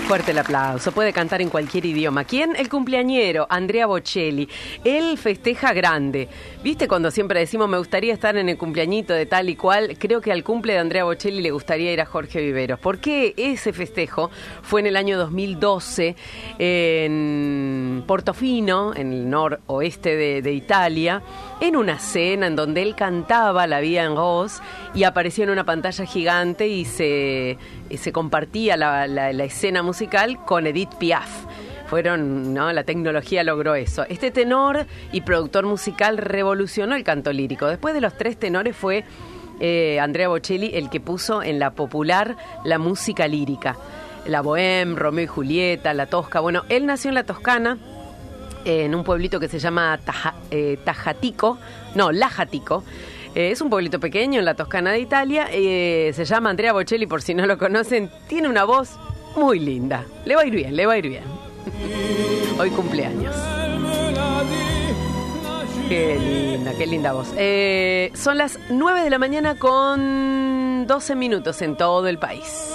Fuerte el aplauso, puede cantar en cualquier idioma. ¿Quién? El cumpleañero, Andrea Bocelli. Él festeja grande. ¿Viste cuando siempre decimos me gustaría estar en el cumpleañito de tal y cual? Creo que al cumple de Andrea Bocelli le gustaría ir a Jorge Viveros. ¿Por qué ese festejo fue en el año 2012 en Portofino, en el noroeste de Italia, en una cena en donde él cantaba La Vie en Rose y apareció en una pantalla gigante y se compartía la escena musical con Edith Piaf. ¿No? La tecnología logró eso. Este tenor y productor musical revolucionó el canto lírico. Después de los tres tenores fue Andrea Bocelli el que puso en la popular la música lírica. La Bohème, Romeo y Julieta, la Tosca. Bueno, él nació en la Toscana, en un pueblito que se llama Lajatico. Es un pueblito pequeño en la Toscana de Italia. Se llama Andrea Bocelli, por si no lo conocen. Tiene una voz muy linda. Le va a ir bien. Hoy cumpleaños. Qué linda voz. Son las 9 de la mañana con 12 minutos en todo el país.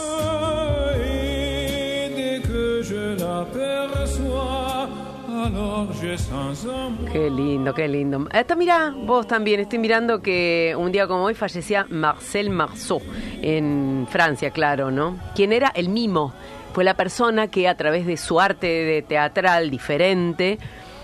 Qué lindo. Hasta mira, vos también, estoy mirando que un día como hoy fallecía Marcel Marceau en Francia, claro, ¿no? ¿Quién era? El mimo. Fue la persona que a través de su arte de teatral diferente,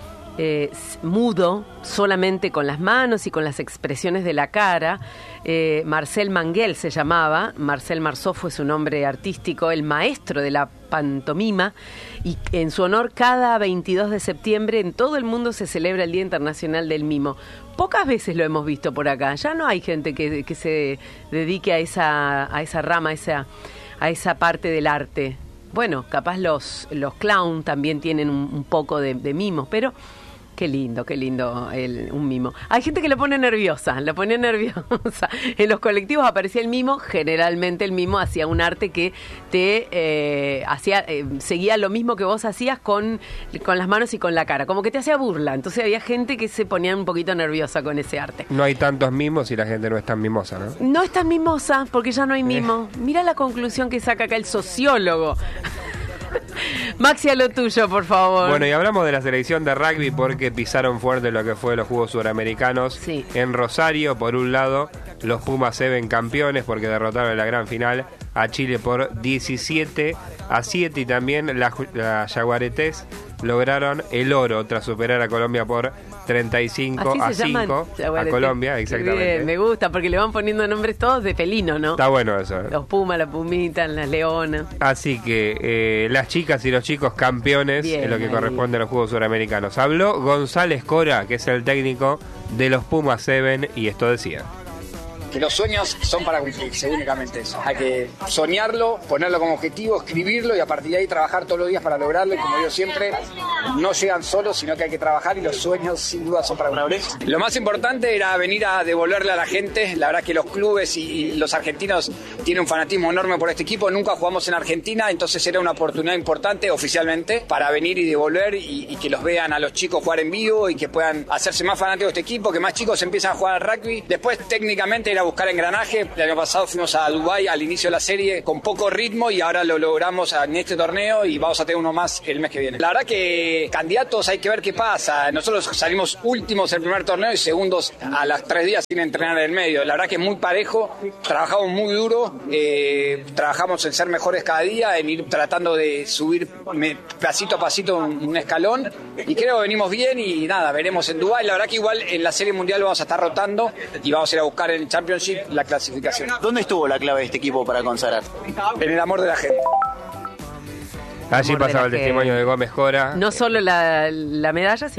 mudo, solamente con las manos y con las expresiones de la cara. Marcel Manguel se llamaba, Marcel Marceau fue su nombre artístico, el maestro de la pantomima, y en su honor cada 22 de septiembre en todo el mundo se celebra el Día Internacional del Mimo. Pocas veces lo hemos visto por acá, ya no hay gente que se dedique a esa rama, a esa parte del arte. Bueno, capaz los clown también tienen un poco de mimos, pero qué lindo un mimo. Hay gente que lo pone nerviosa. En los colectivos aparecía el mimo, generalmente el mimo hacía un arte que te seguía lo mismo que vos hacías con las manos y con la cara, como que te hacía burla. Entonces había gente que se ponía un poquito nerviosa con ese arte. No hay tantos mimos y la gente no es tan mimosa, ¿no? No es tan mimosa porque ya no hay mimo. Mira la conclusión que saca acá el sociólogo. Maxi, a lo tuyo, por favor. Bueno, y hablamos de la selección de rugby porque pisaron fuerte lo que fue los Juegos Suramericanos. Sí. En Rosario, por un lado, los Pumas 7 campeones porque derrotaron en la gran final a Chile por 17-7 y también las Jaguaretes lograron el oro tras superar a Colombia por 35-5 a Colombia, exactamente. Bien, me gusta porque le van poniendo nombres todos de felino, ¿no? Está bueno eso. Los Pumas, la Pumita, las Leonas. Así que las chicas y los chicos campeones bien, en lo que corresponde a los Juegos Suramericanos. Habló González Cora, que es el técnico de los Pumas 7, y esto decía. Que los sueños son para cumplirse, únicamente eso. Hay que soñarlo, ponerlo como objetivo, escribirlo y a partir de ahí trabajar todos los días para lograrlo. Y como digo siempre, no llegan solos, sino que hay que trabajar y los sueños sin duda son para cumplirse. Lo más importante era venir a devolverle a la gente. La verdad que los clubes y los argentinos tienen un fanatismo enorme por este equipo. Nunca jugamos en Argentina, entonces era una oportunidad importante oficialmente para venir y devolver y que los vean a los chicos jugar en vivo y que puedan hacerse más fanáticos de este equipo, que más chicos empiezan a jugar al rugby. Después técnicamente era buscar engranaje. El año pasado fuimos a Dubái al inicio de la serie con poco ritmo y ahora lo logramos en este torneo y vamos a tener uno más el mes que viene. La verdad que candidatos hay que ver qué pasa. Nosotros salimos últimos el primer torneo y segundos a las 3 días sin entrenar en el medio. La verdad que es muy parejo, trabajamos muy duro, trabajamos en ser mejores cada día, en ir tratando de subir pasito a pasito un escalón y creo que venimos bien y nada, veremos en Dubái. La verdad que igual en la serie mundial vamos a estar rotando y vamos a ir a buscar en el Championship la clasificación. ¿Dónde estuvo la clave de este equipo para consagrar? En el amor de la gente. Allí pasaba el testimonio de Gómez Cora. No solo la medalla,